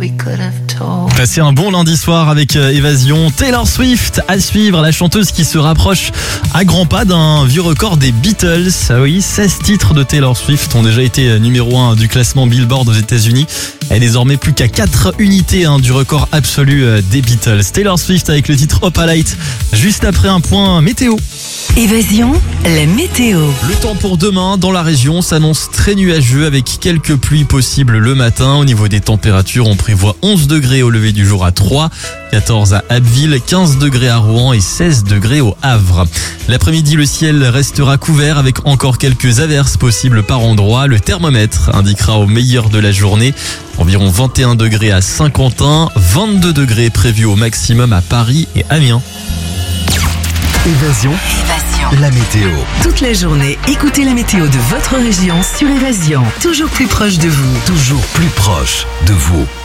Passez un bon lundi soir avec Évasion. Taylor Swift à suivre, la chanteuse qui se rapproche à grands pas d'un vieux record des Beatles. Ah oui, 16 titres de Taylor Swift ont déjà été numéro 1 du classement Billboard aux États-Unis. Elle est désormais plus qu'à 4 unités du record absolu des Beatles. Taylor Swift avec le titre Opalite, juste après un point météo. Évasion, la météo. Le temps pour demain dans la région s'annonce très nuageux avec quelques pluies possibles le matin. Au niveau des températures, on prévoit 11 degrés au lever du jour à Troyes, 14 à Abbeville, 15 degrés à Rouen et 16 degrés au Havre. L'après-midi, le ciel restera couvert avec encore quelques averses possibles par endroits. Le thermomètre indiquera au meilleur de la journée environ 21 degrés à Saint-Quentin, 22 degrés prévus au maximum à Paris et Amiens. Évasion, la météo. Toute la journée, écoutez la météo de votre région sur Évasion. Toujours plus proche de vous. Toujours plus proche de vous.